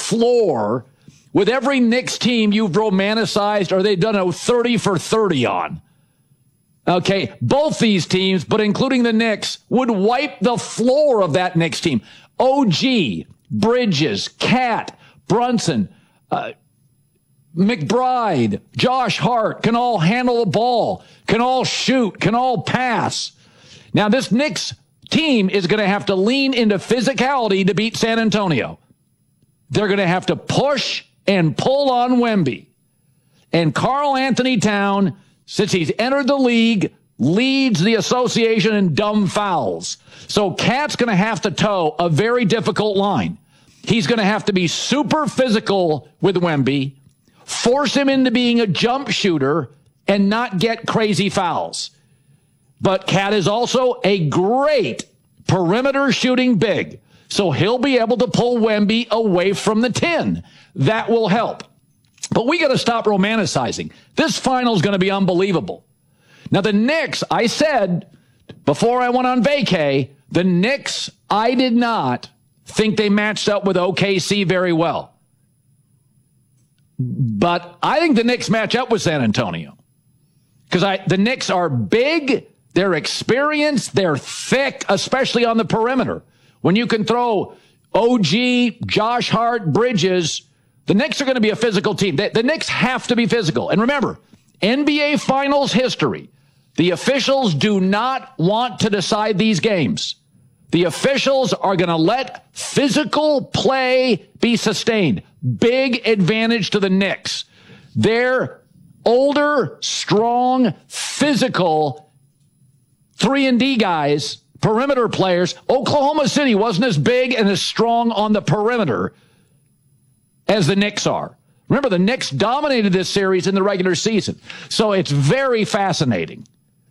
floor with every Knicks team you've romanticized or they've done a 30 for 30 on. Okay, both these teams, but including the Knicks, would wipe the floor of that Knicks team. OG, Bridges, Cat, Brunson, McBride, Josh Hart can all handle the ball, can all shoot, can all pass. Now, this Knicks team is going to have to lean into physicality to beat San Antonio. They're going to have to push and pull on Wemby. And Karl Anthony Towns, since he's entered the league, leads the association in dumb fouls. So Cat's going to have to toe a very difficult line. He's going to have to be super physical with Wemby, force him into being a jump shooter, and not get crazy fouls. But Cat is also a great perimeter shooting big. So he'll be able to pull Wemby away from the 10. That will help. But we got to stop romanticizing. This final is going to be unbelievable. Now, the Knicks, I said before I went on vacay, the Knicks, I did not think they matched up with OKC very well. But I think the Knicks match up with San Antonio. Because the Knicks are big, they're experienced, they're thick, especially on the perimeter. When you can throw OG, Josh Hart, Bridges, the Knicks are going to be a physical team. The Knicks have to be physical. And remember, NBA Finals history, the officials do not want to decide these games. The officials are going to let physical play be sustained. Big advantage to the Knicks. They're older, strong, physical 3-and-D guys, perimeter players. Oklahoma City wasn't as big and as strong on the perimeter as the Knicks are. Remember, the Knicks dominated this series in the regular season. So it's very fascinating.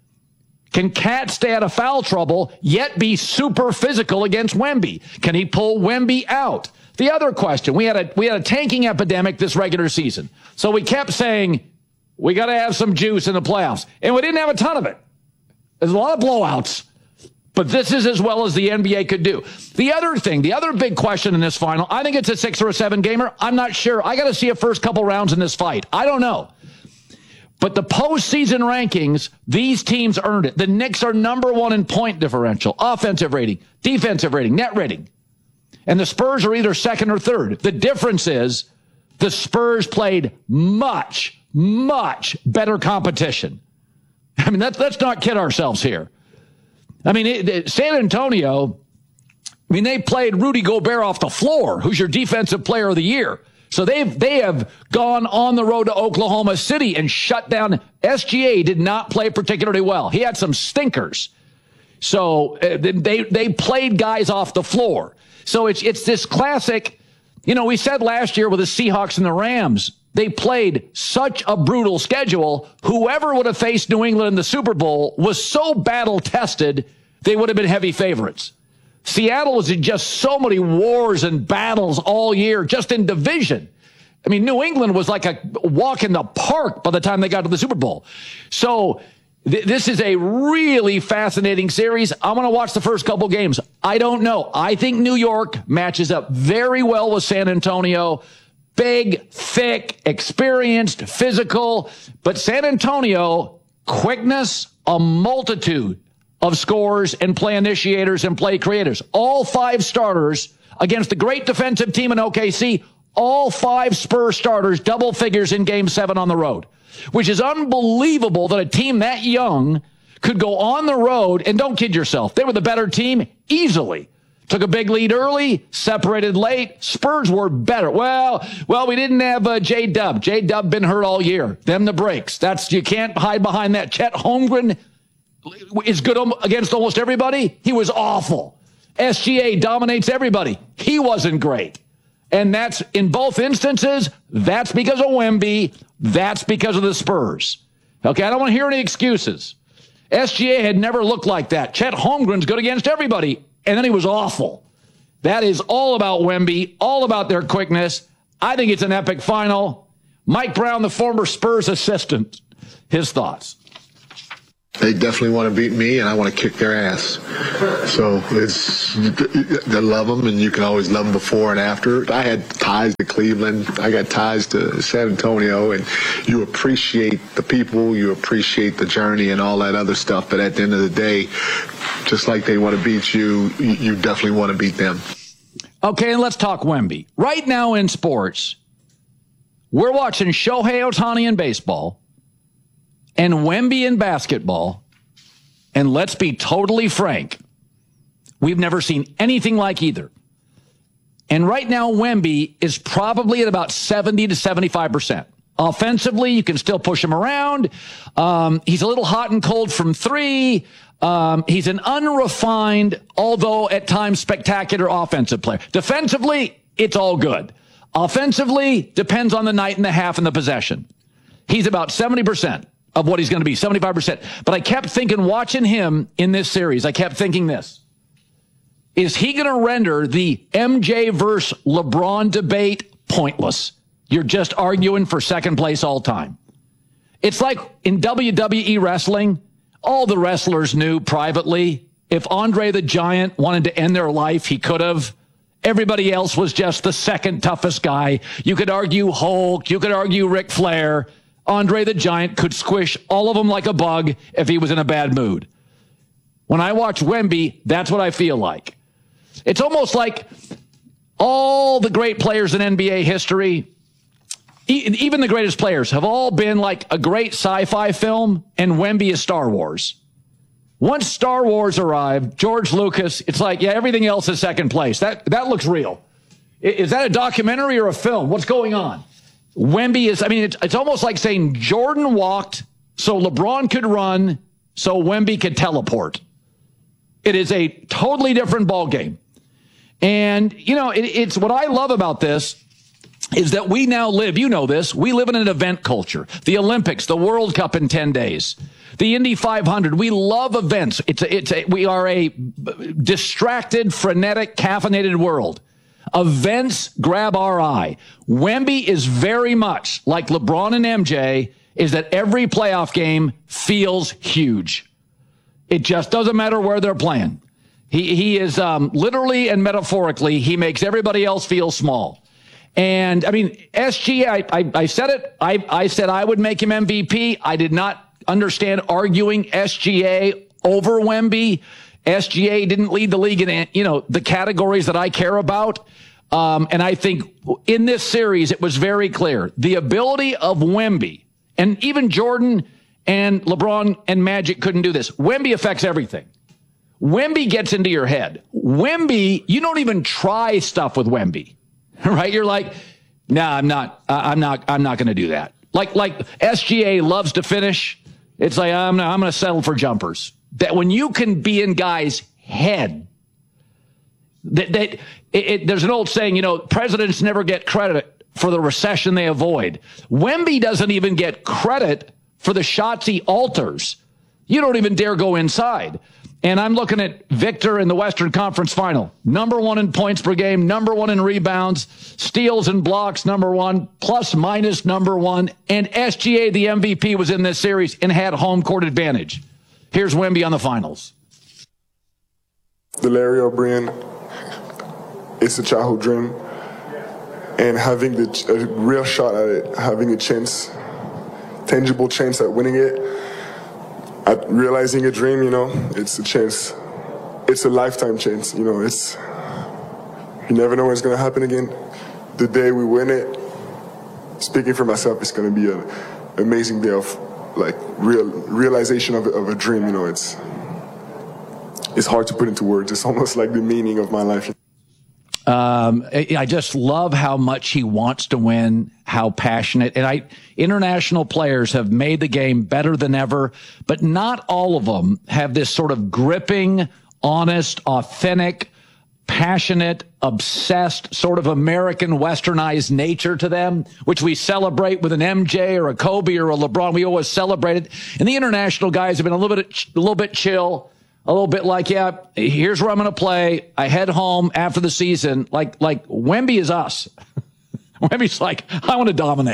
Can Cat stay out of foul trouble, yet be super physical against Wemby? Can he pull Wemby out? The other question, we had a tanking epidemic this regular season. So we kept saying, we got to have some juice in the playoffs. And we didn't have a ton of it. There's a lot of blowouts. But this is as well as the NBA could do. The other big question in this final, I think it's a 6 or a 7 gamer. I'm not sure. I got to see a first couple rounds in this fight. I don't know. But the postseason rankings, these teams earned it. The Knicks are number 1 in point differential, offensive rating, defensive rating, net rating. And the Spurs are either second or third. The difference is the Spurs played much, much better competition. I mean, let's not kid ourselves here. I mean, San Antonio, they played Rudy Gobert off the floor, who's your defensive player of the year. So they have gone on the road to Oklahoma City and shut down. SGA did not play particularly well. He had some stinkers. So they played guys off the floor. So it's this classic, we said last year with the Seahawks and the Rams, they played such a brutal schedule. Whoever would have faced New England in the Super Bowl was so battle-tested, they would have been heavy favorites. Seattle was in just so many wars and battles all year, just in division. I mean, New England was like a walk in the park by the time they got to the Super Bowl. So this is a really fascinating series. I'm going to watch the first couple games. I don't know. I think New York matches up very well with San Antonio. Big, thick, experienced, physical. But San Antonio, quickness, a multitude of scorers and play initiators and play creators. All 5 starters against the great defensive team in OKC. All 5 Spurs starters, double figures in Game 7 on the road, which is unbelievable that a team that young could go on the road, and don't kid yourself, they were the better team easily. Took a big lead early, separated late. Spurs were better. Well, we didn't have J-Dub. J-Dub been hurt all year. Them the breaks. You can't hide behind that. Chet Holmgren is good against almost everybody. He was awful. SGA dominates everybody. He wasn't great. And that's, in both instances, that's because of Wemby. That's because of the Spurs. Okay, I don't want to hear any excuses. SGA had never looked like that. Chet Holmgren's good against everybody. And then he was awful. That is all about Wemby, all about their quickness. I think it's an epic final. Mike Brown, the former Spurs assistant, his thoughts. They definitely want to beat me, and I want to kick their ass. So I love them, and you can always love them before and after. I had ties to Cleveland. I got ties to San Antonio, and you appreciate the people, you appreciate the journey and all that other stuff. But at the end of the day, just like they want to beat you, you definitely want to beat them. Okay, and let's talk Wemby. Right now in sports, we're watching Shohei Ohtani in baseball and Wemby in basketball. And let's be totally frank, we've never seen anything like either. And right now, Wemby is probably at about 70 to 75%. Offensively, you can still push him around. He's a little hot and cold from three. He's an unrefined, although at times spectacular offensive player. Defensively, it's all good. Offensively, depends on the night and the half and the possession. He's about 70% of what he's going to be, 75%. But I kept thinking, watching him in this series, I kept thinking this. Is he going to render the MJ versus LeBron debate pointless? You're just arguing for second place all time. It's like in WWE wrestling, all the wrestlers knew privately if Andre the Giant wanted to end their life, he could have. Everybody else was just the second toughest guy. You could argue Hulk. You could argue Ric Flair. Andre the Giant could squish all of them like a bug if he was in a bad mood. When I watch Wemby, that's what I feel like. It's almost like all the great players in NBA history, even the greatest players, have all been like a great sci-fi film, and Wemby is Star Wars. Once Star Wars arrived, George Lucas, it's like, yeah, everything else is second place. That looks real. Is that a documentary or a film? What's going on? Wemby is, I mean, it's almost like saying Jordan walked so LeBron could run, so Wemby could teleport. It is a totally different ballgame. And, you know, it's what I love about this is that we now live, you know this, we live in an event culture. The Olympics, the World Cup in 10 days, the Indy 500. We love events. We are a distracted, frenetic, caffeinated world. Events grab our eye. Wemby is very much like LeBron and MJ, is that every playoff game feels huge. It just doesn't matter where they're playing. He is literally and metaphorically, he makes everybody else feel small. And I mean, SGA, I said it. I said I would make him MVP. I did not understand arguing SGA over Wemby. SGA didn't lead the league in, you know, the categories that I care about. And I think in this series, it was very clear. The ability of Wemby, and even Jordan and LeBron and Magic couldn't do this. Wemby affects everything. Wemby gets into your head. Wemby, you don't even try stuff with Wemby. Right? You're like, nah, I'm not going to do that. Like SGA loves to finish. It's like, I'm going to settle for jumpers. That when you can be in guys' head, there's an old saying, you know, presidents never get credit for the recession they avoid. Wemby doesn't even get credit for the shots he alters. You don't even dare go inside. And I'm looking at Victor in the Western Conference Final. Number one in points per game, number one in rebounds, steals and blocks, number one, plus minus number one. And SGA, the MVP, was in this series and had home court advantage. Here's Wemby on the finals. The Larry O'Brien, it's a childhood dream. And having a real shot at it, having a chance, tangible chance at winning it, at realizing a dream, you know, it's a chance. It's a lifetime chance, you know. You never know when it's going to happen again. The day we win it, speaking for myself, it's going to be an amazing day of, like, realization of a dream, you know. It's hard to put into words. It's almost like the meaning of my life. I just love how much he wants to win, how passionate. And international players have made the game better than ever, but not all of them have this sort of gripping, honest, authentic, passionate, obsessed, sort of American westernized nature to them, which we celebrate with an MJ or a Kobe or a LeBron. We always celebrate it. And the international guys have been a little bit chill. A little bit like, yeah, here's where I'm going to play. I head home after the season. Like Wemby is us. Wemby's like, I want to dominate.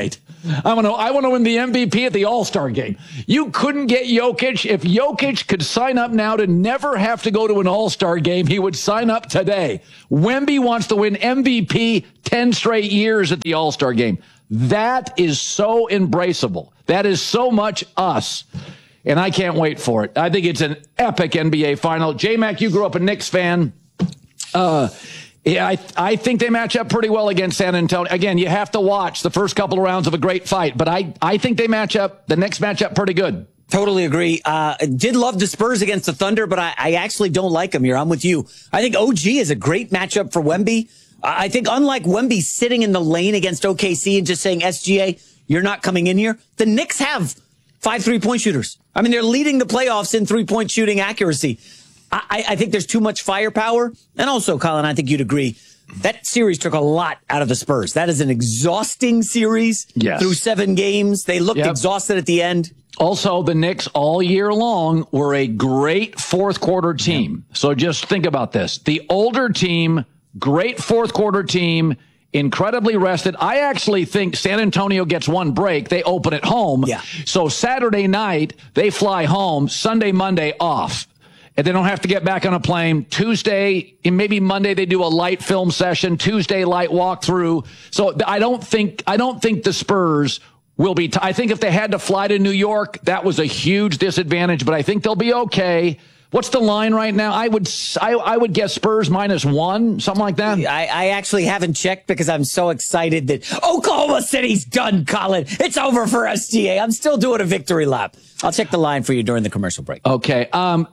I want to win the MVP at the All-Star game. You couldn't get Jokic. If Jokic could sign up now to never have to go to an All-Star game, he would sign up today. Wemby wants to win MVP 10 straight years at the All-Star game. That is so embraceable. That is so much us. And I can't wait for it. I think it's an epic NBA final. J-Mac, you grew up a Knicks fan. Yeah, I think they match up pretty well against San Antonio. Again, you have to watch the first couple of rounds of a great fight, but I think they match up, the Knicks match up pretty good. Totally agree. Did love the Spurs against the Thunder, but I actually don't like them here. I'm with you. I think OG is a great matchup for Wemby. I think unlike Wemby sitting in the lane against OKC and just saying, SGA, you're not coming in here, the Knicks have 5 3-point shooters. I mean, they're leading the playoffs in 3-point shooting accuracy. I think there's too much firepower. And also, Colin, I think you'd agree, that series took a lot out of the Spurs. That is an exhausting series through 7 games. They looked exhausted at the end. Also, the Knicks all year long were a great fourth quarter team. So just think about this. The older team, great fourth quarter team, incredibly rested. I actually think San Antonio gets one break. They open at home. Yeah. So Saturday night, they fly home. Sunday, Monday off. And they don't have to get back on a plane. Tuesday, and maybe Monday, they do a light film session. Tuesday, light walkthrough. So I don't think the Spurs will be. I think if they had to fly to New York, that was a huge disadvantage. But I think they'll be okay. What's the line right now? I would guess Spurs -1, something like that. I actually haven't checked because I'm so excited that Oklahoma City's done, Colin. It's over for SGA. I'm still doing a victory lap. I'll check the line for you during the commercial break. Okay.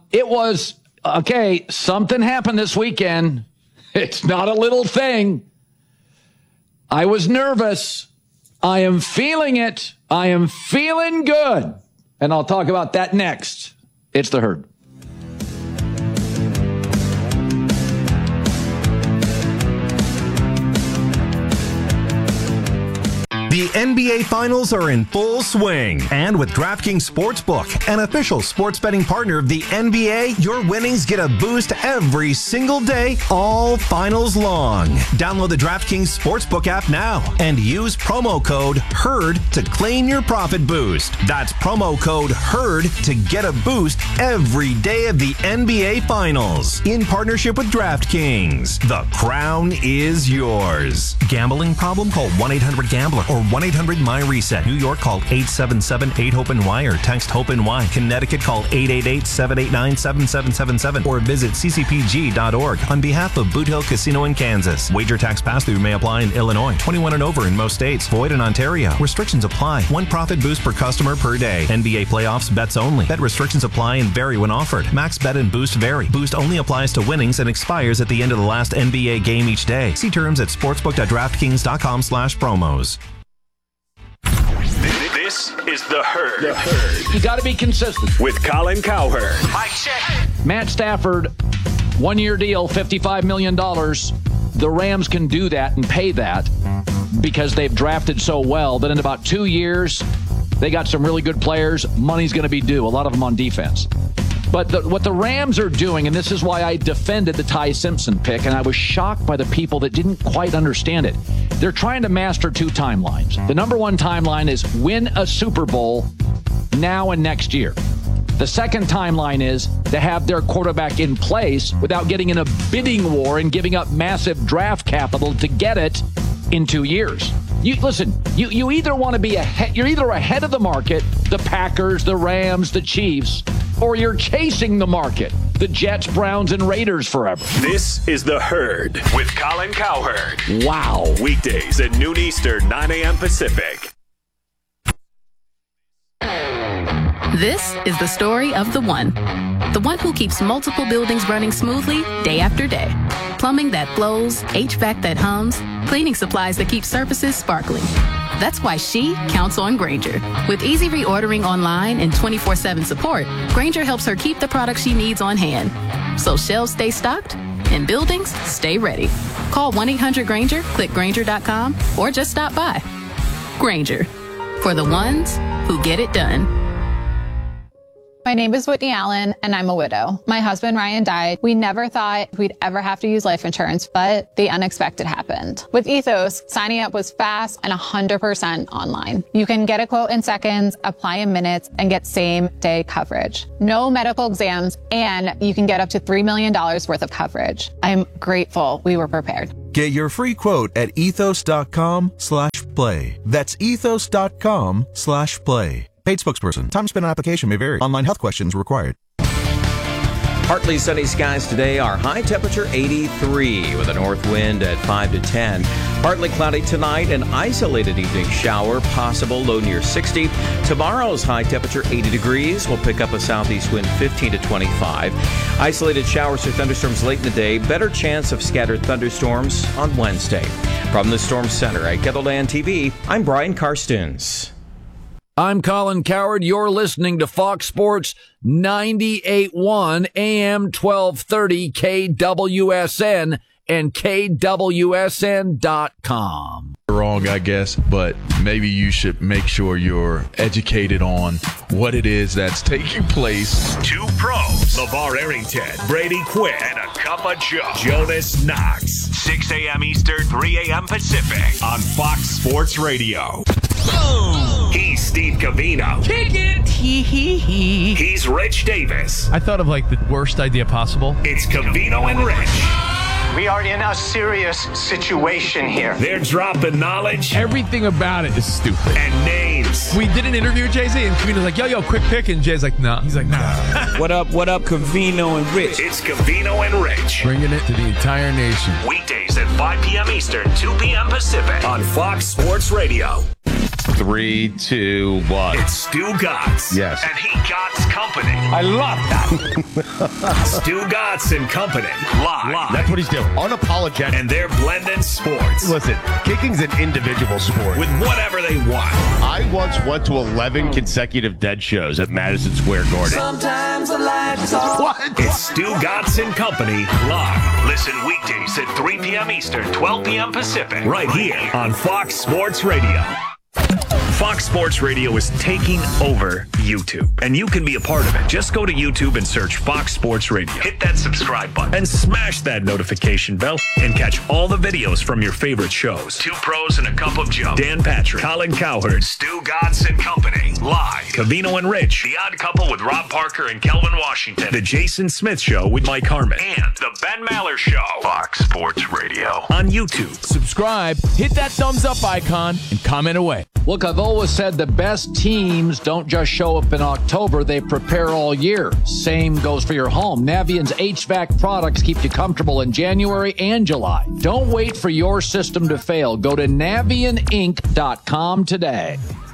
Something happened this weekend. It's not a little thing. I was nervous. I am feeling it. I am feeling good. And I'll talk about that next. It's The Herd. The NBA Finals are in full swing. And with DraftKings Sportsbook, an official sports betting partner of the NBA, your winnings get a boost every single day, all finals long. Download the DraftKings Sportsbook app now and use promo code HERD to claim your profit boost. That's promo code HERD to get a boost every day of the NBA Finals. In partnership with DraftKings, the crown is yours. Gambling problem? Call 1-800-GAMBLER or 1-800-MY-RESET. New York, call 877-8-HOPE-NY or text HOPE-NY. Connecticut, call 888-789-7777 or visit ccpg.org on behalf of Boot Hill Casino in Kansas. Wager tax pass-through may apply in Illinois. 21 and over in most states. Void in Ontario. Restrictions apply. One profit boost per customer per day. NBA playoffs bets only. Bet restrictions apply and vary when offered. Max bet and boost vary. Boost only applies to winnings and expires at the end of the last NBA game each day. See terms at sportsbook.draftkings.com/promos. This is The Herd. You got to be consistent. With Colin Cowherd. Mic check. Matt Stafford, 1-year deal, $55 million. The Rams can do that and pay that because they've drafted so well that in about 2 years, they got some really good players. Money's going to be due, a lot of them on defense. But what the Rams are doing, and this is why I defended the Ty Simpson pick, and I was shocked by the people that didn't quite understand it. They're trying to master 2 timelines. The number 1 timeline is win a Super Bowl now and next year. The second timeline is to have their quarterback in place without getting in a bidding war and giving up massive draft capital to get it in 2 years. You either want to be ahead, you're either ahead of the market, the Packers, the Rams, the Chiefs, or you're chasing the market, the Jets, Browns, and Raiders forever. This is The Herd with Colin Cowherd. Wow. Weekdays at noon Eastern, 9 a.m. Pacific. This is the story of the one who keeps multiple buildings running smoothly day after day. Plumbing that flows, HVAC that hums, cleaning supplies that keep surfaces sparkling. That's why she counts on Grainger. With easy reordering online and 24/7 support, Grainger helps her keep the products she needs on hand. So shelves stay stocked and buildings stay ready. Call 1-800-GRAINGER, click Grainger.com, or just stop by. Grainger, for the ones who get it done. My name is Whitney Allen, and I'm a widow. My husband, Ryan, died. We never thought we'd ever have to use life insurance, but the unexpected happened. With Ethos, signing up was fast and 100% online. You can get a quote in seconds, apply in minutes, and get same-day coverage. No medical exams, and you can get up to $3 million worth of coverage. I'm grateful we were prepared. Get your free quote at ethos.com/play. That's ethos.com/play. Paid spokesperson. Time spent on application may vary. Online health questions required. Partly sunny skies today. Our high temperature 83 with a north wind at 5 to 10. Partly cloudy tonight. An isolated evening shower possible, low near 60. Tomorrow's high temperature 80 degrees. We'll pick up a southeast wind 15 to 25. Isolated showers or thunderstorms late in the day. Better chance of scattered thunderstorms on Wednesday. From the Storm Center at KENDALLAND TV, I'm Brian Karstens. I'm Colin Cowherd. You're listening to Fox Sports 98.1 AM 1230 KWSN and KWSN.com. Wrong, I guess, but maybe you should make sure you're educated on what it is that's taking place. Two pros, LeVar Arrington, Brady Quinn, and a cup of Joe, Jonas Knox. 6 a.m. Eastern, 3 a.m. Pacific on Fox Sports Radio. Boom. He's Steve Covino. Kick it. He's Rich Davis. I thought of like the worst idea possible. It's Covino and Rich. We are in a serious situation here. They're dropping knowledge. Everything about it is stupid. And names. We did an interview with Jay-Z, and Covino's like, yo, quick pick. And Jay's like, nah. He's like, nah. What up, Covino and Rich? It's Covino and Rich. Bringing it to the entire nation. Weekdays at 5 p.m. Eastern, 2 p.m. Pacific on Fox Sports Radio. 3, 2, 1. It's Stu Gatz. Yes. And he Gatz Company. I love that. Stu Gatz and Company. Live. That's what he's doing. Unapologetic. And they're blending sports. Listen, kicking's an individual sport. With whatever they want. I once went to 11 consecutive Dead shows at Madison Square Garden. Sometimes the lights off. What? It's Stu Gatz and Company live. Listen weekdays at 3 p.m. Eastern, 12 p.m. Pacific. Right here on Fox Sports Radio. Fox Sports Radio is taking over YouTube, and you can be a part of it. Just go to YouTube and search Fox Sports Radio. Hit that subscribe button and smash that notification bell and catch all the videos from your favorite shows. Two pros and a cup of Joe. Dan Patrick, Colin Cowherd, Stu Gatz and Company. Live. Covino and Rich. The Odd Couple with Rob Parker and Kelvin Washington. The Jason Smith Show with Mike Harmon. And the Ben Maller Show. Fox Sports Radio. On YouTube. Subscribe, hit that thumbs up icon, and comment away. Look, I've always said the best teams don't just show up in October, they prepare all year. Same goes for your home. Navient's HVAC products keep you comfortable in January and July. Don't wait for your system to fail. Go to NavientInc.com today.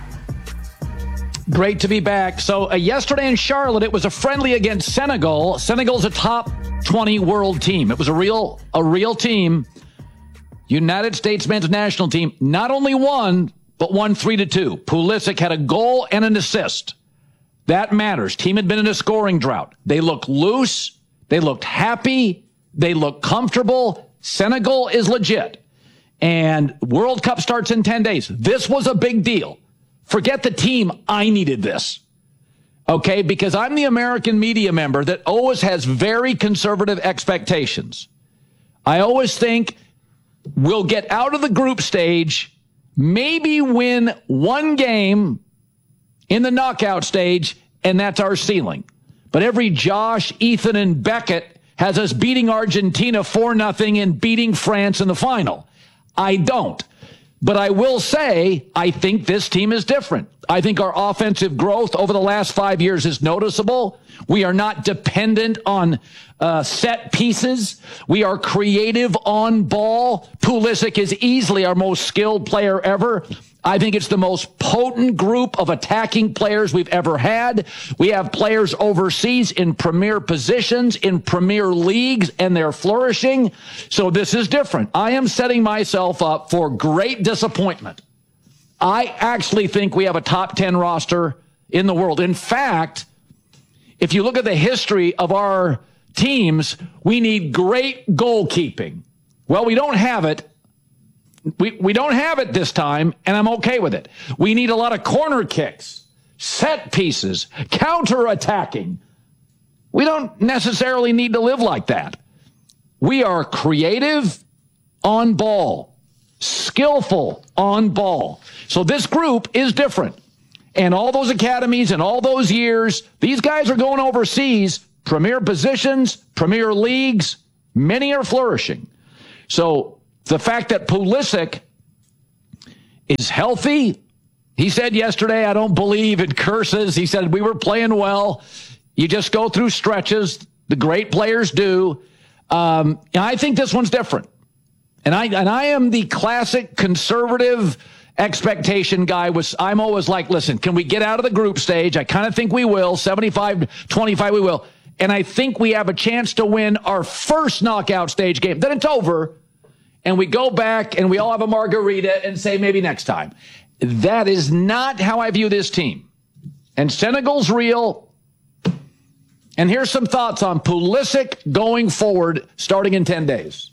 Great to be back. So yesterday in Charlotte, it was a friendly against Senegal. Senegal's a top 20 world team. It was a real team. United States men's national team not only won, but won 3-2. Pulisic had a goal and an assist. That matters. Team had been in a scoring drought. They looked loose. They looked happy. They looked comfortable. Senegal is legit. And World Cup starts in 10 days. This was a big deal. Forget the team. I needed this. Okay? Because I'm the American media member that always has very conservative expectations. I always think we'll get out of the group stage, maybe win one game in the knockout stage, and that's our ceiling. But every Josh, Ethan, and Beckett has us beating Argentina 4-0 and beating France in the final. I don't. But I will say, I think this team is different. I think our offensive growth over the last 5 years is noticeable. We are not dependent on set pieces. We are creative on ball. Pulisic is easily our most skilled player ever. I think it's the most potent group of attacking players we've ever had. We have players overseas in premier positions, in premier leagues, and they're flourishing. So this is different. I am setting myself up for great disappointment. I actually think we have a top 10 roster in the world. In fact, if you look at the history of our teams, we need great goalkeeping. Well, we don't have it. We don't have it this time, and I'm okay with it. We need a lot of corner kicks. set pieces, counter-attacking. We don't necessarily need to live like that. We are creative on ball, skillful on ball. So this group is different. And all those academies and all those years, these guys are going overseas, premier positions, premier leagues. Many are flourishing. So the fact that Pulisic is healthy, he said yesterday, I don't believe in curses. He said, we were playing well. You just go through stretches. The great players do. And I think this one's different. And I am the classic conservative expectation guy. I'm always like, listen, can we get out of the group stage? I kind of think we will. 75-25 we will. And I think we have a chance to win our first knockout stage game. Then it's over. And we go back and we all have a margarita and say maybe next time. That is not how I view this team. And Senegal's real. And here's some thoughts on Pulisic going forward starting in 10 days.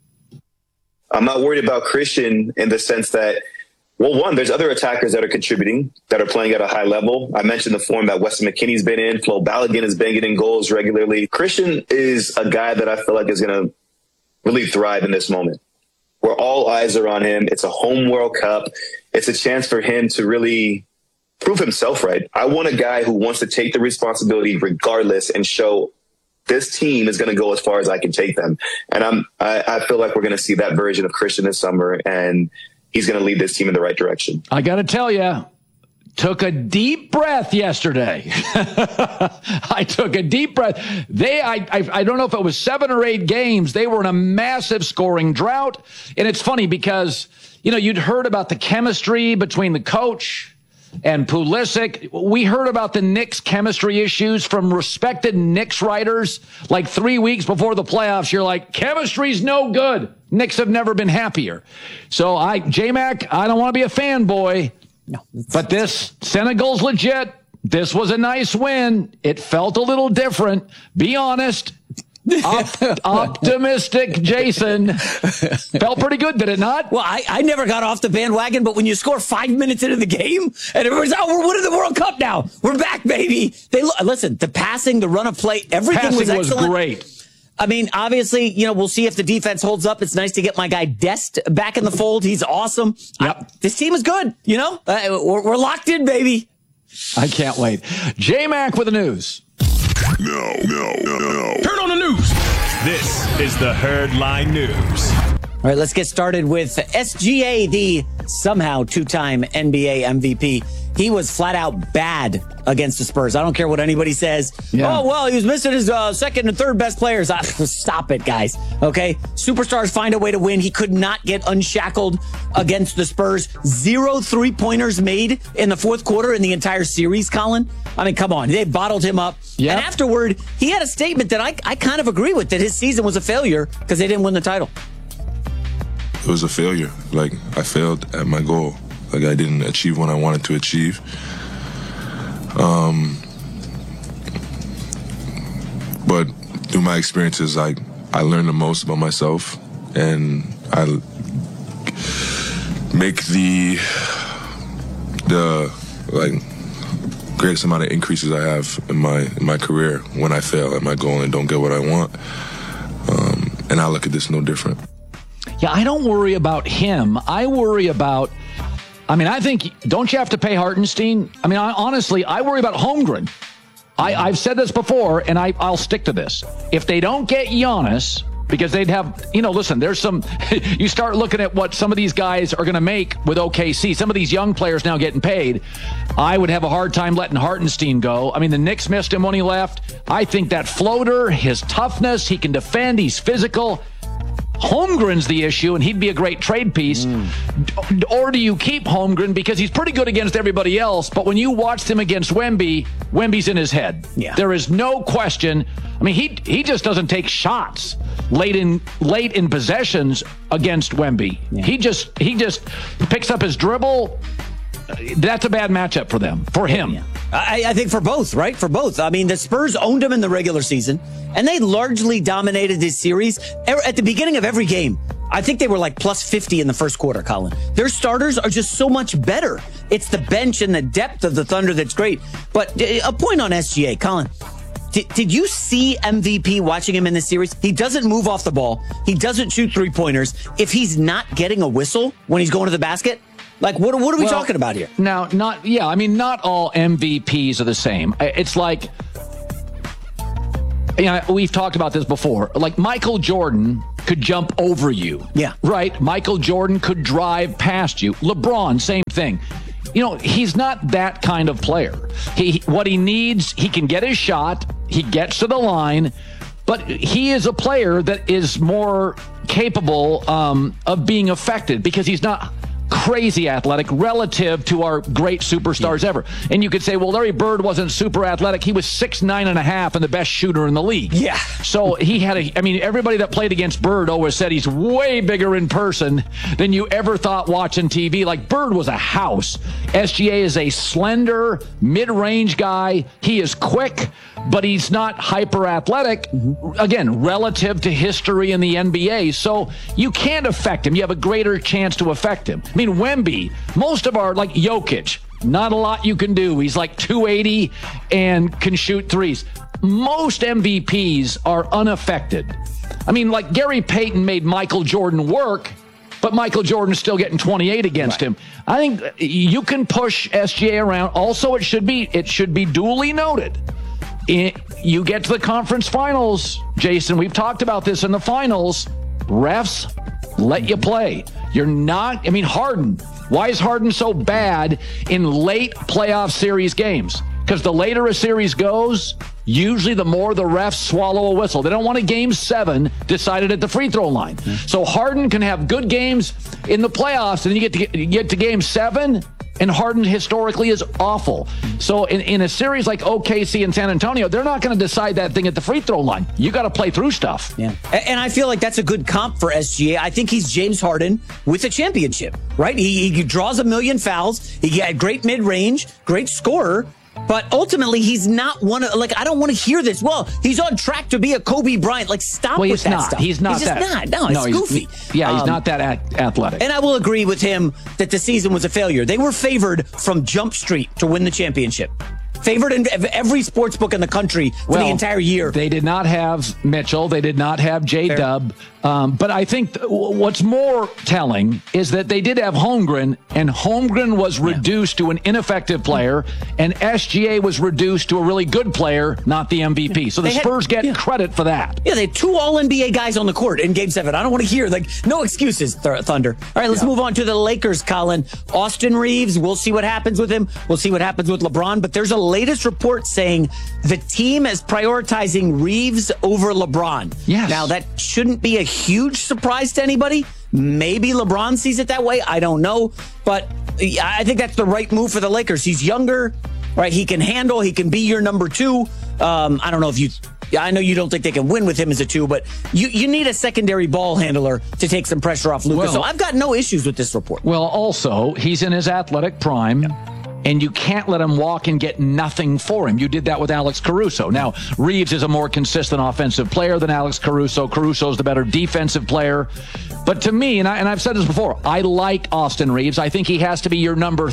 I'm not worried about Christian in the sense that, well, one, there's other attackers that are contributing, that are playing at a high level. I mentioned the form that Weston McKennie's been in. Flo Balogun is banging in goals regularly. Christian is a guy that I feel like is going to really thrive in this moment, where all eyes are on him. It's a home World Cup. It's a chance for him to really prove himself right. I want a guy who wants to take the responsibility regardless and show this team is going to go as far as I can take them. And I feel like we're going to see that version of Christian this summer, and he's going to lead this team in the right direction. I got to tell you, took a deep breath yesterday. I took a deep breath. I don't know if it was 7 or 8 games. They were in a massive scoring drought. And it's funny because, you'd heard about the chemistry between the coach and Pulisic. We heard about the Knicks chemistry issues from respected Knicks writers like 3 weeks before the playoffs. You're like, chemistry's no good. Knicks have never been happier. So J-Mac, I don't want to be a fanboy. No, but this Senegal's legit. This was a nice win. It felt a little different. Be honest. Optimistic Jason. Felt pretty good, did it not? Well, I never got off the bandwagon, but when you score 5 minutes into the game and everyone's, we're winning the World Cup now. We're back, baby. Listen, the passing, the run of play, everything was excellent. Was great. I mean, obviously, we'll see if the defense holds up. It's nice to get my guy Dest back in the fold. He's awesome. Yep. This team is good, we're locked in, baby. I can't wait. J-Mac with the news. No. Turn on the news. This is the Herdline News. All right, let's get started with SGA, the somehow 2-time NBA MVP. He was flat out bad against the Spurs. I don't care what anybody says. Yeah. Oh, well, he was missing his second and third best players. Stop it, guys. Okay? Superstars find a way to win. He could not get unshackled against the Spurs. 0 3-pointers made in the fourth quarter in the entire series, Colin. I mean, come on. They bottled him up. Yep. And afterward, he had a statement that I kind of agree with, that his season was a failure because they didn't win the title. It was a failure. Like, I failed at my goal. Like, I didn't achieve what I wanted to achieve. But through my experiences, I learned the most about myself, and I make the greatest amount of increases I have in my career when I fail at my goal and don't get what I want. And I look at this no different. Yeah, I don't worry about him. I worry about, I think, don't you have to pay Hartenstein? Honestly, I worry about Holmgren. I've said this before, and I'll stick to this. If they don't get Giannis, because they'd have, listen, there's some, you start looking at what some of these guys are going to make with OKC. Some of these young players now getting paid. I would have a hard time letting Hartenstein go. The Knicks missed him when he left. I think that floater, his toughness, he can defend, he's physical. Holmgren's the issue, and he'd be a great trade piece. Or do you keep Holmgren because he's pretty good against everybody else, but when you watched him against Wemby, Wemby's in his head. Yeah. There is no question. He just doesn't take shots late in possessions against Wemby. Yeah. He just picks up his dribble. That's a bad matchup for him. Yeah. I think for both, right? For both. The Spurs owned him in the regular season, and they largely dominated this series. At the beginning of every game, I think they were like plus 50 in the first quarter, Colin. Their starters are just so much better. It's the bench and the depth of the Thunder that's great. But a point on SGA, Colin. Did you see MVP watching him in this series? He doesn't move off the ball. He doesn't shoot three-pointers. If he's not getting a whistle when he's going to the basket, like what are we talking about here? Now, not all MVPs are the same. It's like, we've talked about this before. Like Michael Jordan could jump over you. Yeah. Right? Michael Jordan could drive past you. LeBron, same thing. He's not that kind of player. What he needs, he can get his shot. He gets to the line. But he is a player that is more capable of being affected because he's not crazy athletic relative to our great superstars ever. And you could say, well, Larry Bird wasn't super athletic. He was 6'9.5" and the best shooter in the league. Yeah. So he had everybody that played against Bird always said he's way bigger in person than you ever thought watching TV. Like Bird was a house. SGA is a slender, mid-range guy. He is quick, but he's not hyper athletic, again, relative to history in the NBA. So you can't affect him. You have a greater chance to affect him. I mean, Wemby, most of our, like Jokic, not a lot you can do. He's like 280 and can shoot threes. Most MVPs are unaffected. I mean, like Gary Payton made Michael Jordan work, but Michael Jordan's still getting 28 against him. I think you can push SGA around. Also, it should be duly noted. You get to the conference finals, Jason. We've talked about this in the finals. Refs let you play. You're not, Harden. Why is Harden so bad in late playoff series games? Because the later a series goes, usually the more the refs swallow a whistle. They don't want a game 7 decided at the free throw line. So Harden can have good games in the playoffs, and then you get to game 7, and Harden historically is awful. So in a series like OKC and San Antonio, they're not going to decide that thing at the free throw line. You got to play through stuff. Yeah. And I feel like that's a good comp for SGA. I think he's James Harden with a championship, right? He draws a million fouls. He got great mid-range, great scorer. But ultimately, he's not one of, I don't want to hear this. Well, he's on track to be a Kobe Bryant. Stop with that stuff. He's not just that. No, it's goofy. He's not that athletic. And I will agree with him that the season was a failure. They were favored from Jump Street to win the championship. Favored in every sports book in the country for the entire year. They did not have Mitchell. They did not have J-Dub. But I think what's more telling is that they did have Holmgren, and Holmgren was reduced to an ineffective player, and SGA was reduced to a really good player, not the MVP. So the Spurs get credit for that. Yeah, they had 2 All-NBA guys on the court in Game 7. I don't want to hear, no excuses, Thunder. All right, let's move on to the Lakers, Colin. Austin Reeves, we'll see what happens with him. We'll see what happens with LeBron. But there's a latest report saying the team is prioritizing Reeves over LeBron. Yes. Now, that shouldn't be a huge surprise to anybody. Maybe LeBron sees it that way. I don't know. But I think that's the right move for the Lakers. He's younger, right? He can handle. He can be your number 2. I don't know if I know you don't think they can win with him as a 2, but you need a secondary ball handler to take some pressure off Luka. So I've got no issues with this report. Well, also, he's in his athletic prime. Yeah. And you can't let him walk and get nothing for him. You did that with Alex Caruso. Now, Reeves is a more consistent offensive player than Alex Caruso. Caruso's the better defensive player. But to me, and I've said this before, I like Austin Reeves. I think he has to be your number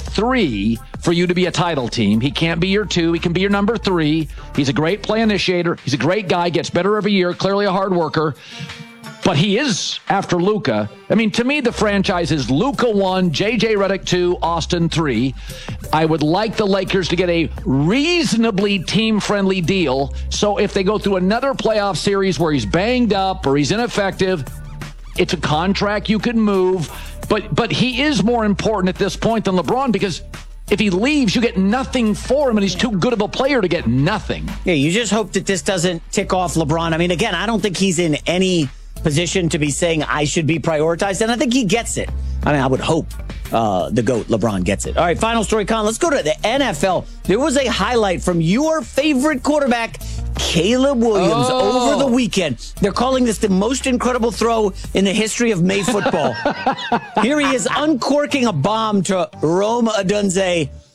3 for you to be a title team. He can't be your 2. He can be your number 3. He's a great play initiator. He's a great guy, gets better every year, clearly a hard worker. But he is after Luka. I mean, to me, the franchise is Luka 1, JJ Redick 2, Austin 3. I would like the Lakers to get a reasonably team-friendly deal. So if they go through another playoff series where he's banged up or he's ineffective, it's a contract you can move. But he is more important at this point than LeBron because if he leaves, you get nothing for him, and he's too good of a player to get nothing. Yeah, you just hope that this doesn't tick off LeBron. I mean, again, I don't think he's in any position to be saying I should be prioritized, and I think he gets it. I mean, I would hope the GOAT, LeBron, gets it. All right, final story, Colin. Let's go to the NFL. There was a highlight from your favorite quarterback, Caleb Williams, over the weekend. They're calling this the most incredible throw in the history of May football. Here he is uncorking a bomb to Rome Odunze.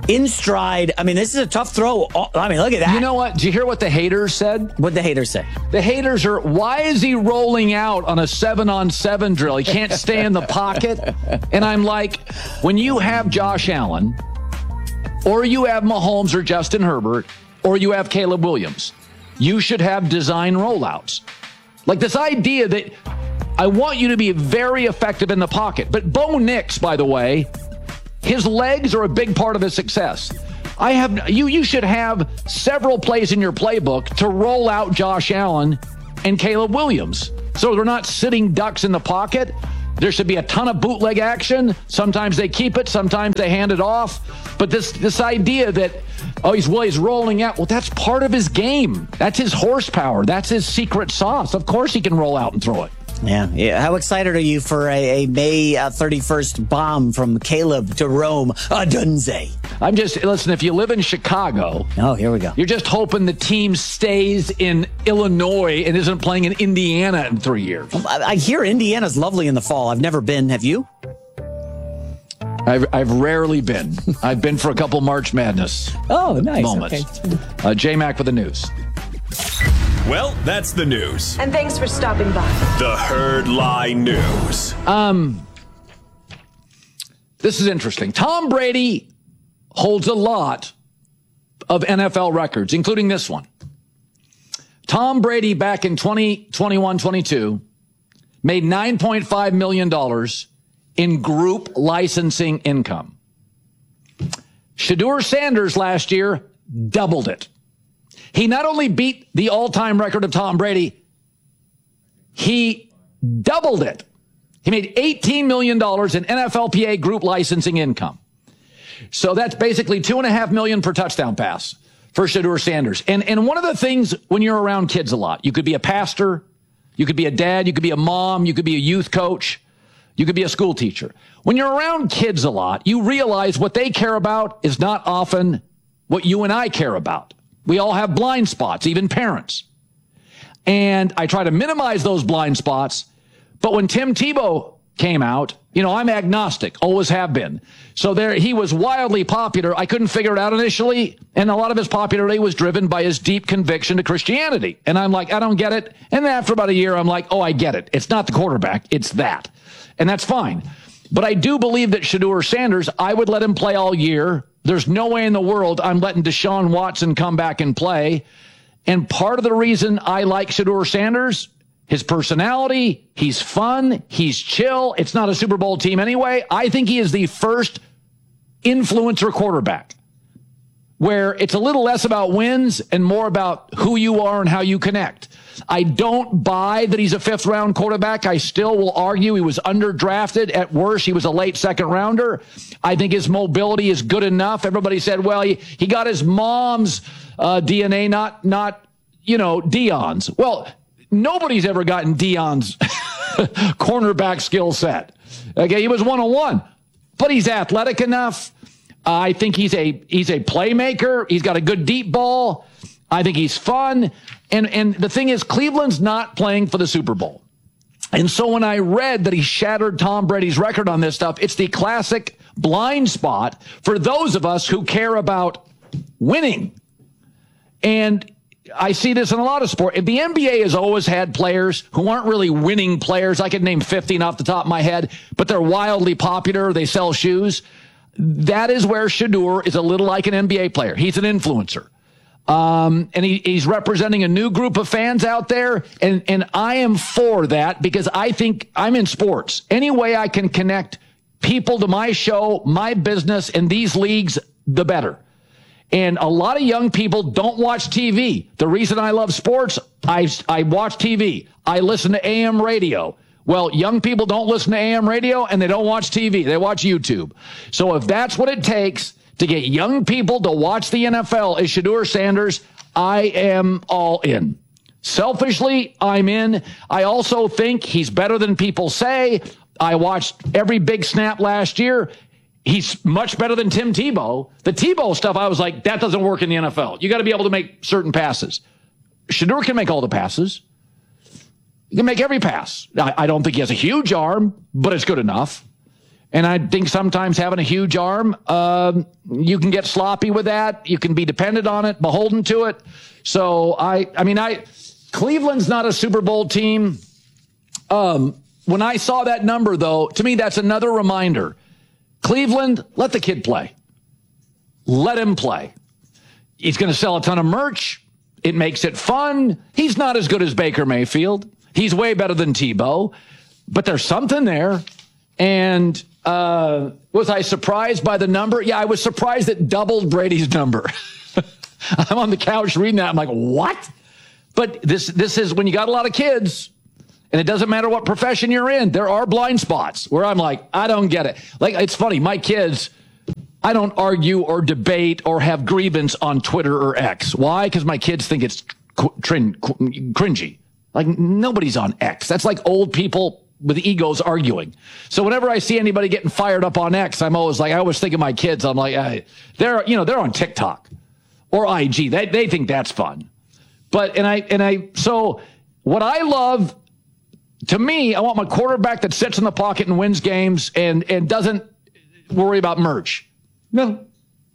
in stride. I mean, this is a tough throw. I mean, look at that. You know what? Did you hear what the haters said? What'd the haters say? The haters are, why is he rolling out on a 7-on-7 drill? He can't stay in the pocket. And I'm like, when you have Josh Allen, or you have Mahomes or Justin Herbert, or you have Caleb Williams, you should have design rollouts. Like this idea that I want you to be very effective in the pocket. But Bo Nix, by the way, his legs are a big part of his success. You should have several plays in your playbook to roll out Josh Allen and Caleb Williams. So they're not sitting ducks in the pocket. There should be a ton of bootleg action. Sometimes they keep it, sometimes they hand it off. But this idea that, he's rolling out. Well, that's part of his game. That's his horsepower. That's his secret sauce. Of course he can roll out and throw it. Yeah. How excited are you for a May 31st bomb from Caleb to Rome Odunze? Listen, if you live in Chicago. Oh, here we go. You're just hoping the team stays in Illinois and isn't playing in Indiana in 3 years. I hear Indiana's lovely in the fall. I've never been. Have you? I've rarely been. I've been for a couple March Madness moments. Okay. J-Mac with the news. Well, that's the news. And thanks for stopping by. The Herd Lie News. This is interesting. Tom Brady holds a lot of NFL records, including this one. Tom Brady back in 2021-22 made $9.5 million in group licensing income. Shedeur Sanders last year doubled it. He not only beat the all-time record of Tom Brady, he doubled it. He made $18 million in NFLPA group licensing income. So that's basically $2.5 million per touchdown pass for Shedeur Sanders. And one of the things when you're around kids a lot, you could be a pastor, you could be a dad, you could be a mom, you could be a youth coach, you could be a school teacher. When you're around kids a lot, you realize what they care about is not often what you and I care about. We all have blind spots, even parents. And I try to minimize those blind spots. But when Tim Tebow came out, I'm agnostic, always have been. So he was wildly popular. I couldn't figure it out initially. And a lot of his popularity was driven by his deep conviction to Christianity. And I'm like, I don't get it. And then after about a year, I'm like, oh, I get it. It's not the quarterback. It's that. And that's fine. But I do believe that Shedeur Sanders, I would let him play all year. There's no way in the world I'm letting Deshaun Watson come back and play. And part of the reason I like Shedeur Sanders, his personality, he's fun, he's chill. It's not a Super Bowl team anyway. I think he is the first influencer quarterback where it's a little less about wins and more about who you are and how you connect. I don't buy that he's a fifth-round quarterback. I still will argue he was underdrafted. At worst, he was a late second-rounder. I think his mobility is good enough. Everybody said, well, he got his mom's DNA, not Dion's. Well, nobody's ever gotten Dion's cornerback skill set. Okay, he was 101, but he's athletic enough. I think he's a playmaker. He's got a good deep ball. I think he's fun. And the thing is, Cleveland's not playing for the Super Bowl. And so when I read that he shattered Tom Brady's record on this stuff, it's the classic blind spot for those of us who care about winning. And I see this in a lot of sport. The NBA has always had players who aren't really winning players. I could name 15 off the top of my head, but they're wildly popular. They sell shoes. That is where Shedeur is a little like an NBA player. He's an influencer. And he's representing a new group of fans out there. And I am for that because I think I'm in sports. Any way I can connect people to my show, my business, and these leagues, the better. And a lot of young people don't watch TV. The reason I love sports, I watch TV. I listen to AM radio. Well, young people don't listen to AM radio and they don't watch TV. They watch YouTube. So if that's what it takes to get young people to watch the NFL is Shedeur Sanders, I am all in. Selfishly, I'm in. I also think he's better than people say. I watched every big snap last year. He's much better than Tim Tebow. The Tebow stuff, I was like, that doesn't work in the NFL. You got to be able to make certain passes. Shedeur can make all the passes. He can make every pass. I don't think he has a huge arm, but it's good enough. And I think sometimes having a huge arm, you can get sloppy with that. You can be dependent on it, beholden to it. So Cleveland's not a Super Bowl team. When I saw that number, though, to me, that's another reminder. Cleveland, let the kid play. Let him play. He's going to sell a ton of merch. It makes it fun. He's not as good as Baker Mayfield. He's way better than Tebow. But there's something there. And was I surprised by the number? Yeah, I was surprised it doubled Brady's number. I'm on the couch reading that. I'm like, what? But this is when you got a lot of kids, and it doesn't matter what profession you're in, there are blind spots where I'm like, I don't get it. Like, it's funny. My kids, I don't argue or debate or have grievance on Twitter or X. Why? Because my kids think it's cringy. Like, nobody's on X. That's like old people with egos arguing. So whenever I see anybody getting fired up on X, I'm always like, I always think of my kids. I'm like, hey, they're on TikTok or IG. They think that's fun. But, so what I love, to me, I want my quarterback that sits in the pocket and wins games and doesn't worry about merch. No.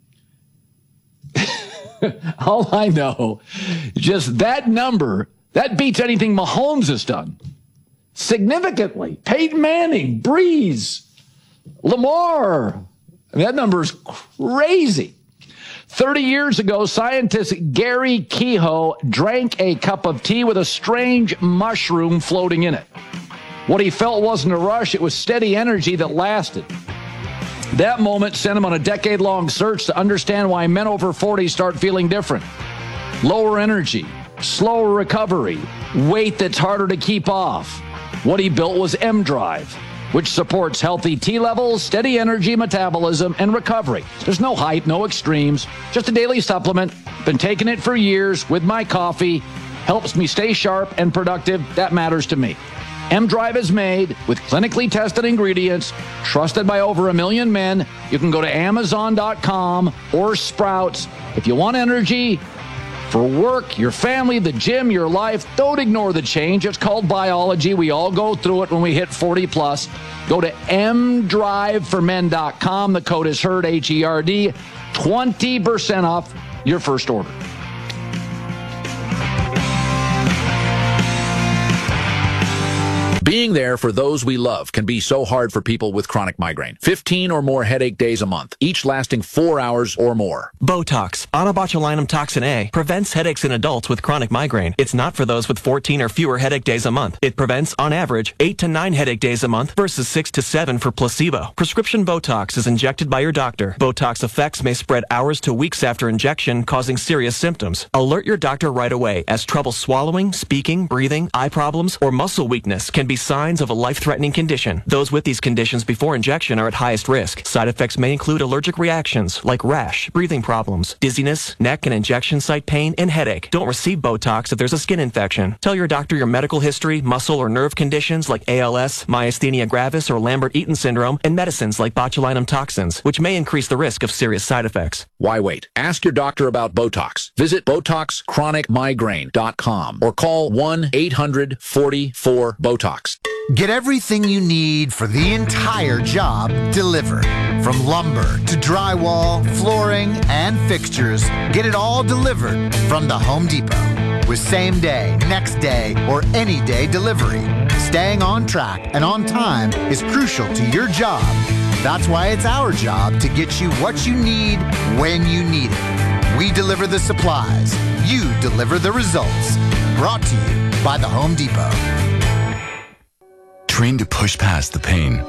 All I know, just that number, that beats anything Mahomes has done. Significantly. Peyton Manning, Breeze, Lamar. That number is crazy. 30 years ago, scientist Gary Kehoe drank a cup of tea with a strange mushroom floating in it. What he felt wasn't a rush, it was steady energy that lasted. That moment sent him on a decade-long search to understand why men over 40 start feeling different. Lower energy, slower recovery, weight that's harder to keep off. What he built was M-Drive, which supports healthy T levels, steady energy, metabolism, and recovery. There's no hype, no extremes, just a daily supplement. Been taking it for years with my coffee. Helps me stay sharp and productive. That matters to me. M-Drive is made with clinically tested ingredients, trusted by over 1 million men. You can go to Amazon.com or Sprouts. If you want energy for work, your family, the gym, your life, don't ignore the change. It's called biology. We all go through it when we hit 40 plus. Go to mdriveformen.com. The code is HERD, HERD. 20% off your first order. Being there for those we love can be so hard for people with chronic migraine. 15 or more headache days a month, each lasting 4 hours or more. Botox, onabotulinum toxin A, prevents headaches in adults with chronic migraine. It's not for those with 14 or fewer headache days a month. It prevents, on average, 8 to 9 headache days a month versus 6 to 7 for placebo. Prescription Botox is injected by your doctor. Botox effects may spread hours to weeks after injection, causing serious symptoms. Alert your doctor right away, as trouble swallowing, speaking, breathing, eye problems, or muscle weakness can be signs of a life-threatening condition. Those with these conditions before injection are at highest risk. Side effects may include allergic reactions like rash, breathing problems, dizziness, neck and injection site pain, and headache. Don't receive Botox if there's a skin infection. Tell your doctor your medical history, muscle or nerve conditions like ALS, myasthenia gravis, or Lambert-Eaton syndrome, and medicines like botulinum toxins, which may increase the risk of serious side effects. Why wait? Ask your doctor about Botox. Visit BotoxChronicMigraine.com or call 1-800-44-BOTOX. Get everything you need for the entire job delivered. From lumber to drywall, flooring, and fixtures, get it all delivered from the Home Depot. With same day, next day, or any day delivery. Staying on track and on time is crucial to your job. That's why it's our job to get you what you need when you need it. We deliver the supplies. You deliver the results. Brought to you by the Home Depot. Trained to push past the pain.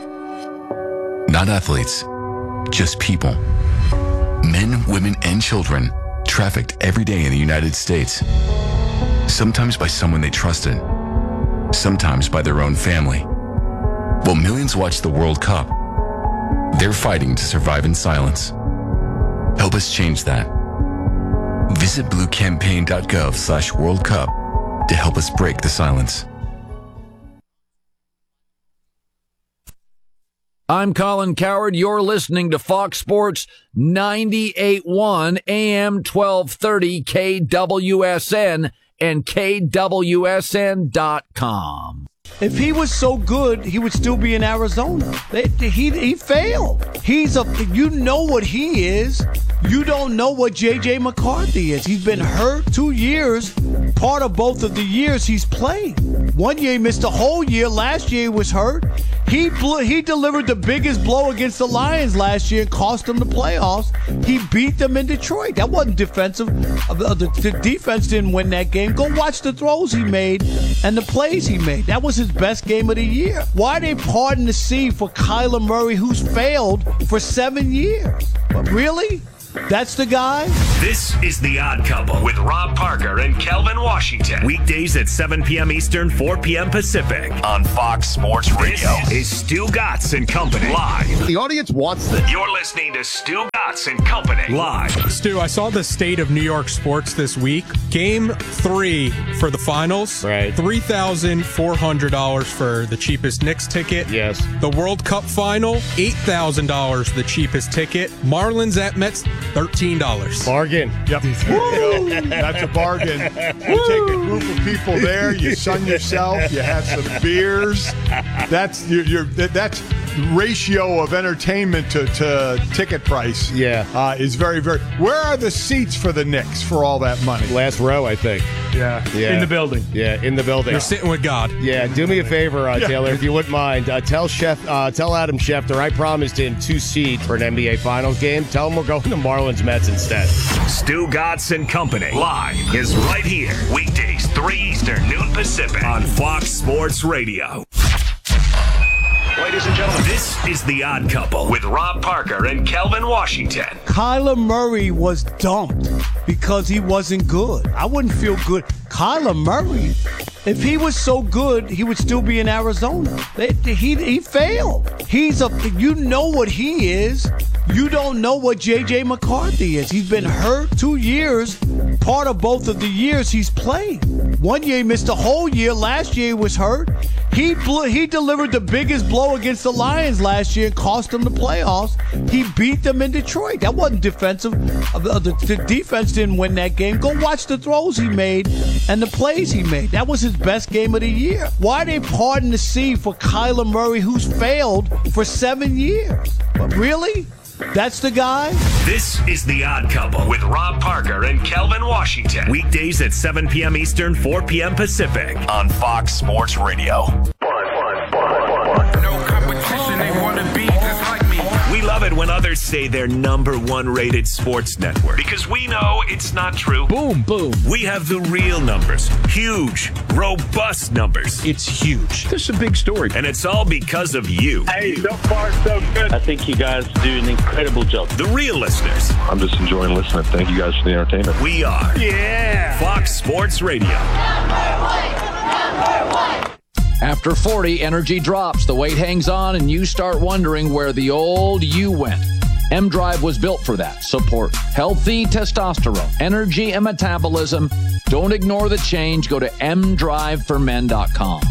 Not athletes, just people. Men, women, and children trafficked every day in the United States. Sometimes by someone they trusted, sometimes by their own family. While millions watch the World Cup, they're fighting to survive in silence. Help us change that. Visit bluecampaign.gov/World Cup to help us break the silence. I'm Colin Cowherd. You're listening to Fox Sports 98.1 AM 1230 KWSN and KWSN.com. If he was so good, he would still be in Arizona. He failed. You know what he is. You don't know what J.J. McCarthy is. He's been hurt 2 years. Part of both of the years he's played. 1 year he missed a whole year. Last year he was hurt. He delivered the biggest blow against the Lions last year and cost them the playoffs. He beat them in Detroit. That wasn't defensive. The defense didn't win that game. Go watch the throws he made and the plays he made. That was his best game of the year. Why are they parting the sea for Kyler Murray, who's failed for 7 years? But really? That's the guy? This is The Odd Couple with Rob Parker and Kelvin Washington. Weekdays at 7 p.m. Eastern, 4 p.m. Pacific on Fox Sports Radio. This is Stu Gatz and Company live. The audience wants this. You're listening to Stu Gatz and Company live. Stu, I saw the state of New York sports this week. Game 3 for the finals. Right. $3,400 for the cheapest Knicks ticket. Yes. The World Cup final, $8,000 the cheapest ticket. Marlins at Mets, $13. Bargain. Yep. That's a bargain. You take a group of people there, you sun yourself, you have some beers. That's that's ratio of entertainment to ticket price. Yeah. Is very, very. Where are the seats for the Knicks for all that money? Last row, I think. Yeah. In the building. Yeah, in the building. You're sitting with God. Yeah, do me a favor, Taylor, if you wouldn't mind. Tell Adam Schefter I promised him 2 seats for an NBA Finals game. Tell him we're going to Marlins Mets instead. Stu Gatz and Company live is right here. Weekdays, 3 Eastern, noon Pacific on Fox Sports Radio. Ladies and gentlemen, this is The Odd Couple with Rob Parker and Kelvin Washington. Kyler Murray was dumped because he wasn't good. I wouldn't feel good. Kyler Murray, if he was so good, he would still be in Arizona. He failed. You know what he is. You don't know what J.J. McCarthy is. He's been hurt 2 years. Part of both of the years he's played. 1 year he missed a whole year. Last year he was hurt. He delivered the biggest blow against the Lions last year and cost them the playoffs. He beat them in Detroit. That wasn't defensive. The defense didn't win that game. Go watch the throws he made and the plays he made. That was his best game of the year. Why are they parting the sea for Kyler Murray, who's failed for 7 years? But really? That's the guy? This is The Odd Couple with Rob Parker and Kelvin Washington. Weekdays at 7 p.m. Eastern, 4 p.m. Pacific on Fox Sports Radio. No competition, they want to be just like me. We love it when others say they're #1 rated sports network because we know it's not true. Boom, boom. We have the real numbers. Huge, robust numbers. It's huge. This is a big story. And it's all because of you. Hey, so far so good. I think you guys do an incredible job. The real listeners. I'm just enjoying listening. Thank you guys for the entertainment. We are. Yeah. Fox Sports Radio. After 40, energy drops, the weight hangs on, and you start wondering where the old you went. M-Drive was built for that. Support healthy testosterone, energy, and metabolism. Don't ignore the change. Go to mdriveformen.com.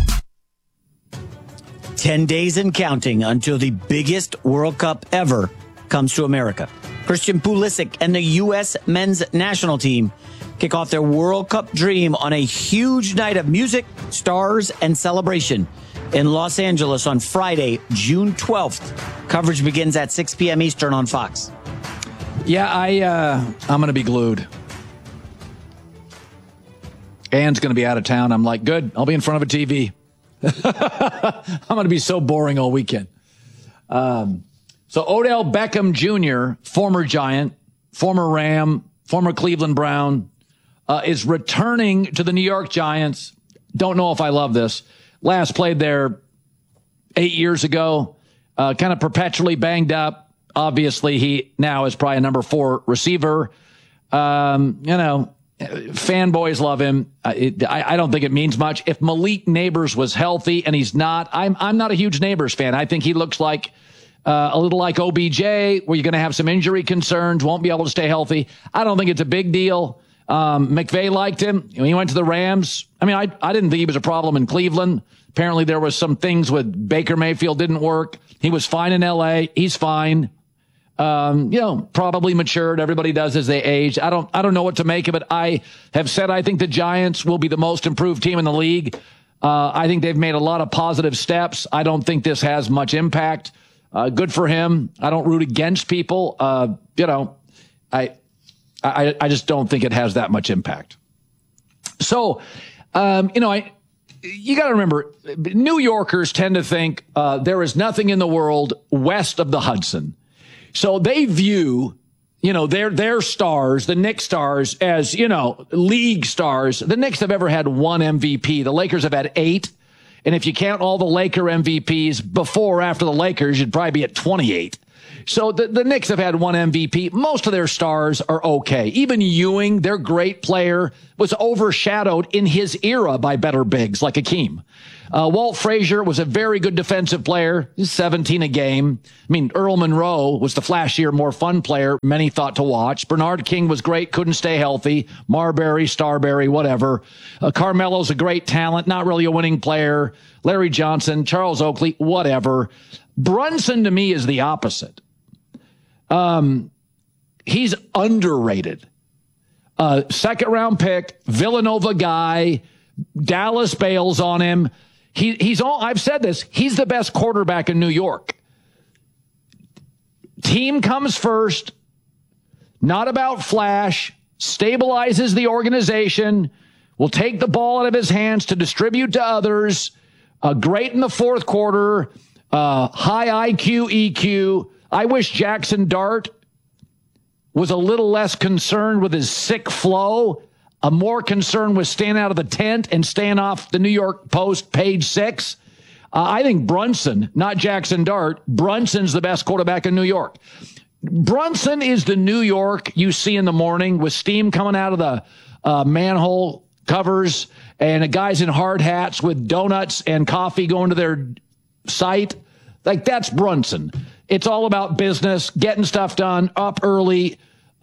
10 days and counting until the biggest World Cup ever comes to America. Christian Pulisic and the U.S. men's national team kick off their World Cup dream on a huge night of music, stars, and celebration in Los Angeles on Friday, June 12th. Coverage begins at 6 p.m. Eastern on Fox. Yeah, I'm going to be glued. Ann's going to be out of town. I'm like, good, I'll be in front of a TV. I'm going to be so boring all weekend. So Odell Beckham Jr., former Giant, former Ram, former Cleveland Brown, is returning to the New York Giants. Don't know if I love this. Last played there 8 years ago, kind of perpetually banged up. Obviously, he now is probably a number 4 receiver. Fanboys love him. I don't think it means much. If Malik Neighbors was healthy and he's not, I'm not a huge Neighbors fan. I think he looks like a little like OBJ, where you're going to have some injury concerns, won't be able to stay healthy. I don't think it's a big deal. McVay liked him. When he went to the Rams, I mean, I didn't think he was a problem in Cleveland. Apparently there was some things with Baker Mayfield didn't work. He was fine in L.A. He's fine. Probably matured. Everybody does as they age. I don't know what to make of it. I have said I think the Giants will be the most improved team in the league. I think they've made a lot of positive steps. I don't think this has much impact. Good for him. I don't root against people. I just don't think it has that much impact. So, you got to remember, New Yorkers tend to think there is nothing in the world west of the Hudson. So they view, their stars, the Knicks stars, as, league stars. The Knicks have ever had one MVP. The Lakers have had 8. And if you count all the Laker MVPs before or after the Lakers, you'd probably be at 28. So the Knicks have had one MVP. Most of their stars are okay. Even Ewing, their great player, was overshadowed in his era by better bigs like Hakeem. Walt Frazier was a very good defensive player, 17 a game. I mean, Earl Monroe was the flashier, more fun player many thought to watch. Bernard King was great, couldn't stay healthy. Marbury, Starbury, whatever. Carmelo's a great talent, not really a winning player. Larry Johnson, Charles Oakley, whatever. Brunson, to me, is the opposite. He's underrated. Second round pick, Villanova guy, Dallas bails on him. I've said this, he's the best quarterback in New York. Team comes first, not about flash, stabilizes the organization, will take the ball out of his hands to distribute to others, great in the fourth quarter, high IQ, EQ. I wish Jackson Dart was a little less concerned with his sick flow, more concerned with staying out of the tent and staying off the New York Post page 6. I think Brunson, not Jackson Dart, Brunson's the best quarterback in New York. Brunson is the New York you see in the morning with steam coming out of the manhole covers and guys in hard hats with donuts and coffee going to their site. Like, that's Brunson. It's all about business, getting stuff done, up early.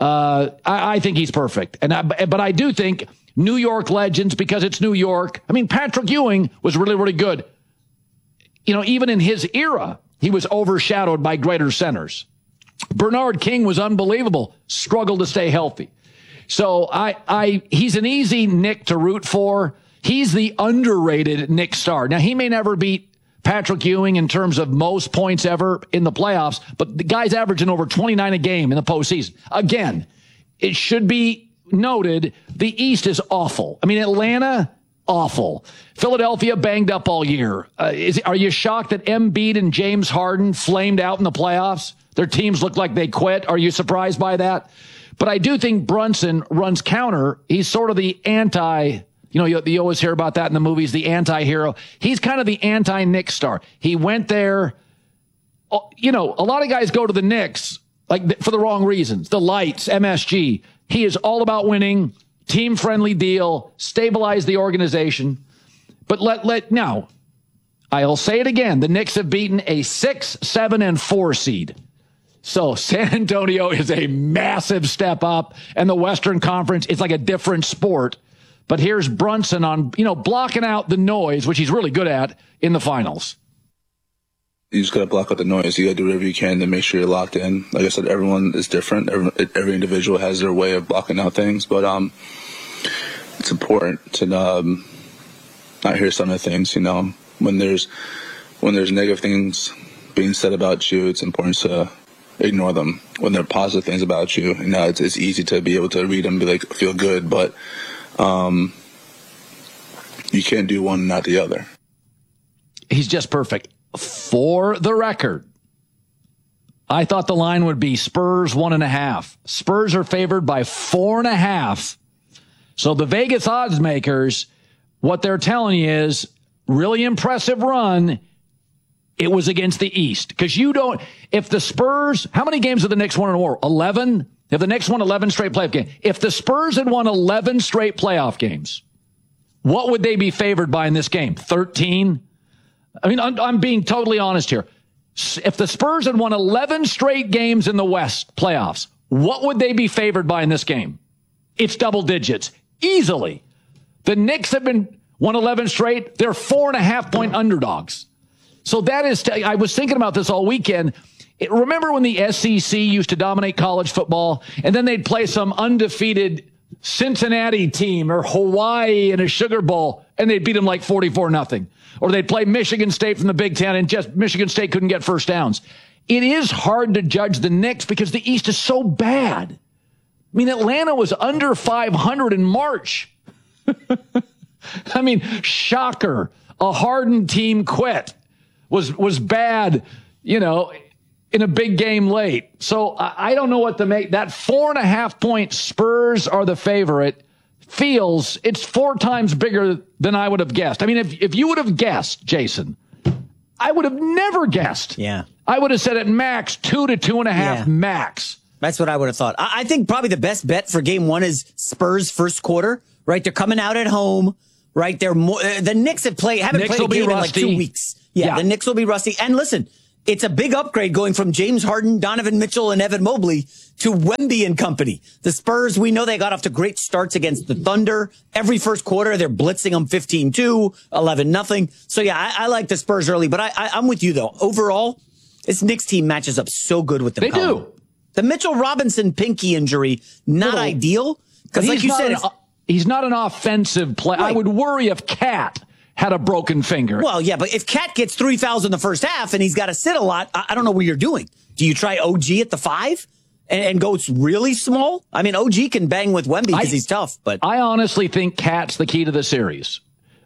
I think he's perfect. But I do think New York legends, because it's New York. I mean, Patrick Ewing was really, really good. Even in his era, he was overshadowed by greater centers. Bernard King was unbelievable, struggled to stay healthy. So he's an easy Knick to root for. He's the underrated Knick star. Now, he may never beat Patrick Ewing in terms of most points ever in the playoffs, but the guy's averaging over 29 a game in the postseason. Again, it should be noted, the East is awful. I mean, Atlanta, awful. Philadelphia banged up all year. Are you shocked that Embiid and James Harden flamed out in the playoffs? Their teams look like they quit. Are you surprised by that? But I do think Brunson runs counter. He's sort of the anti, you always hear about that in the movies, the anti-hero. He's kind of the anti-Knicks star. He went there. A lot of guys go to the Knicks for the wrong reasons. The lights, MSG. He is all about winning, team-friendly deal, stabilize the organization. But now, I'll say it again. The Knicks have beaten a 6, 7, and 4 seed. So San Antonio is a massive step up, and the Western Conference is like a different sport. But here's Brunson on, blocking out the noise, which he's really good at in the finals. You just got to block out the noise. You got to do whatever you can to make sure you're locked in. Like I said, everyone is different. Every individual has their way of blocking out things, but it's important to not hear some of the things. When there's negative things being said about you, it's important to ignore them. When there are positive things about you, it's easy to be able to read them and feel good, but you can't do one and not the other. He's just perfect. For the record, I thought the line would be Spurs 1.5. Spurs are favored by 4.5. So the Vegas odds makers, what they're telling you is really impressive run. It was against the East. Because if the Spurs, how many games have the Knicks won in a row? 11? If the Knicks won 11 straight playoff games, if the Spurs had won 11 straight playoff games, what would they be favored by in this game? 13? I mean, I'm being totally honest here. If the Spurs had won 11 straight games in the West playoffs, what would they be favored by in this game? It's double digits. Easily. The Knicks have won 11 straight. They're 4.5-point underdogs. So that is, I was thinking about this all weekend. Remember when the SEC used to dominate college football, and then they'd play some undefeated Cincinnati team or Hawaii in a Sugar Bowl? and they'd beat them like 44-0. Or they'd play Michigan State from the Big Ten and just Michigan State couldn't get first downs. It is hard to judge the Knicks because the East is so bad. I mean, Atlanta was under 500 in March. I mean, shocker. A hardened team quit. Was bad, in a big game late. So I don't know what to make. That 4.5-point Spurs are the favorite. It's 4 times bigger than I would have guessed. I mean, if you would have guessed, Jason, I would have never guessed. Yeah. I would have said at max 2 to 2.5 max. That's what I would have thought. I think probably the best bet for game 1 is Spurs first quarter, right? They're coming out at home, right? They're the Knicks haven't played a game in like 2 weeks. Yeah, the Knicks will be rusty. And listen, it's a big upgrade going from James Harden, Donovan Mitchell, and Evan Mobley to Wemby and company. The Spurs, we know they got off to great starts against the Thunder. Every first quarter, they're blitzing them 15-2, 11-0. So, yeah, I like the Spurs early. But I'm with you, though. Overall, this Knicks team matches up so good with them. They do. The Mitchell Robinson pinky injury, not ideal. Because like you said, he's not an offensive player. Right. I would worry if Cat had a broken finger. Well, yeah, but if Cat gets 3 fouls in the first half and he's got to sit a lot, I don't know what you're doing. Do you try OG at the 5 and go really small? I mean, OG can bang with Wemby because he's tough. But I honestly think Cat's the key to the series.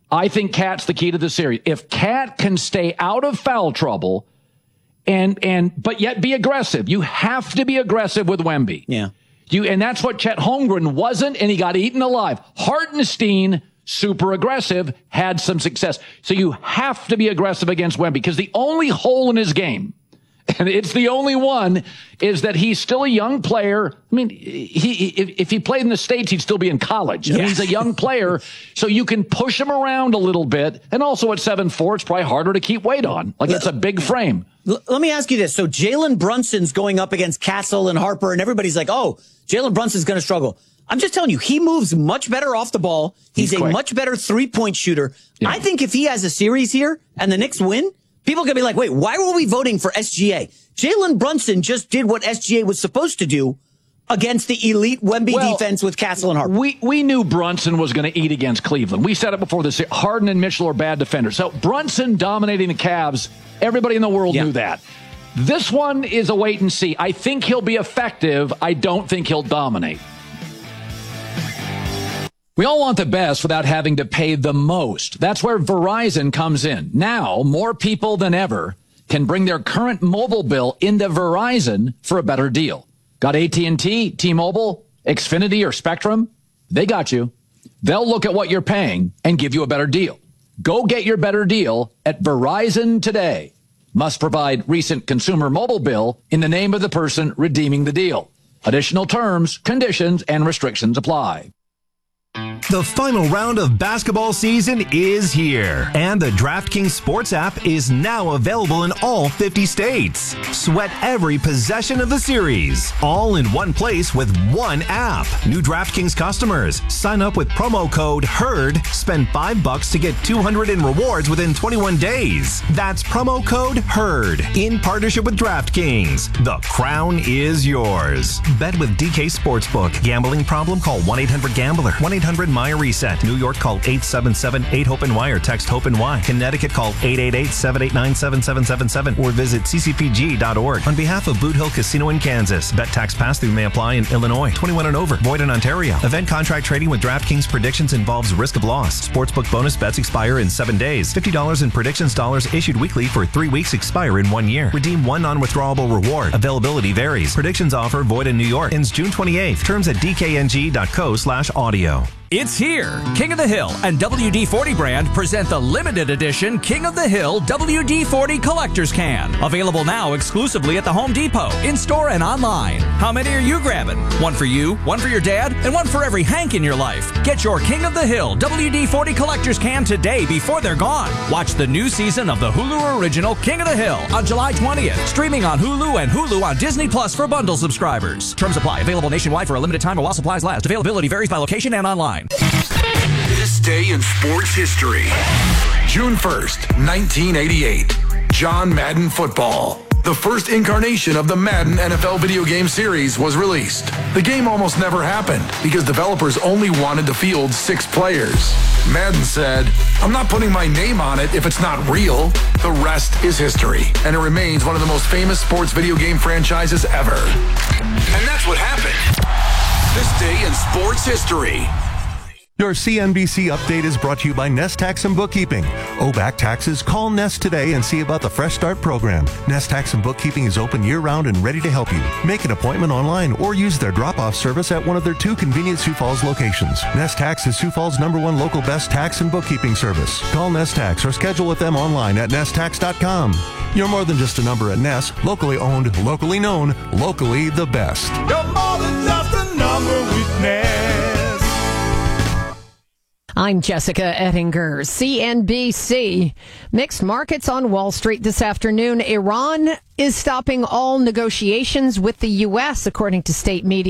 If Cat can stay out of foul trouble but yet be aggressive, you have to be aggressive with Wemby. Yeah. And that's what Chet Holmgren wasn't, and he got eaten alive. Hartenstein, super aggressive, had some success. So you have to be aggressive against Wemby because the only hole in his game, and it's the only one, is that he's still a young player. I mean, if he played in the States, he'd still be in college. I mean, he's a young player, so you can push him around a little bit. And also at 7'4", it's probably harder to keep weight on. Like, it's a big frame. Let me ask you this. So Jalen Brunson's going up against Castle and Harper, and everybody's like, oh, Jalen Brunson's going to struggle. I'm just telling you, he moves much better off the ball. He's a much better 3-point shooter. Yeah. I think if he has a series here and the Knicks win, people are going to be like, wait, why were we voting for SGA? Jalen Brunson just did what SGA was supposed to do against the elite Wemby defense with Castle and Harper. We knew Brunson was going to eat against Cleveland. We said it before this. Harden and Mitchell are bad defenders. So Brunson dominating the Cavs, everybody in the world knew that. This one is a wait and see. I think he'll be effective. I don't think he'll dominate. We all want the best without having to pay the most. That's where Verizon comes in. Now, more people than ever can bring their current mobile bill into Verizon for a better deal. Got AT&T, T-Mobile, Xfinity, or Spectrum? They got you. They'll look at what you're paying and give you a better deal. Go get your better deal at Verizon today. Must provide recent consumer mobile bill in the name of the person redeeming the deal. Additional terms, conditions, and restrictions apply. The final round of basketball season is here, and the DraftKings Sports app is now available in all 50 states. Sweat every possession of the series, all in one place with one app. New DraftKings customers, sign up with promo code HERD, spend $5 to get $200 in rewards within 21 days. That's promo code HERD, in partnership with DraftKings. The crown is yours. Bet with DK Sportsbook. Gambling problem? Call 1-800-GAMBLER. 1-800-MY-RESET. New York, call 877-8-HOPE-NY or text HOPE-NY. Connecticut, call 888-789-7777 or visit ccpg.org. On behalf of Boot Hill Casino in Kansas, bet tax pass-through may apply in Illinois. 21 and over. Void in Ontario. Event contract trading with DraftKings predictions involves risk of loss. Sportsbook bonus bets expire in 7 days. $50 in predictions dollars issued weekly for 3 weeks, expire in 1 year. Redeem one non-withdrawable reward. Availability varies. Predictions offer void in New York. Ends June 28th. Terms at dkng.co/audio. It's here. King of the Hill and WD-40 brand present the limited edition King of the Hill WD-40 Collector's Can. Available now exclusively at the Home Depot, in-store and online. How many are you grabbing? One for you, one for your dad, and one for every Hank in your life. Get your King of the Hill WD-40 Collector's Can today before they're gone. Watch the new season of the Hulu original King of the Hill on July 20th. Streaming on Hulu and Hulu on Disney Plus for bundle subscribers. Terms apply. Available nationwide for a limited time while supplies last. Availability varies by location and online. This day in sports history. June 1st, 1988. John Madden football. The first incarnation of the Madden NFL video game series was released. The game almost never happened because developers only wanted to field 6 players. Madden said, "I'm not putting my name on it if it's not real." The rest is history, and it remains one of the most famous sports video game franchises ever. And that's what happened. This day in sports history. Your CNBC update is brought to you by Nest Tax and Bookkeeping. Owe back taxes? Call Nest today and see about the Fresh Start program. Nest Tax and Bookkeeping is open year-round and ready to help you. Make an appointment online or use their drop-off service at one of their 2 convenient Sioux Falls locations. Nest Tax is Sioux Falls' #1 local best tax and bookkeeping service. Call Nest Tax or schedule with them online at nesttax.com. You're more than just a number at Nest. Locally owned, locally known, locally the best. You're more than just a number with Nest. I'm Jessica Ettinger, CNBC. Mixed markets on Wall Street this afternoon. Iran is stopping all negotiations with the U.S., according to state media.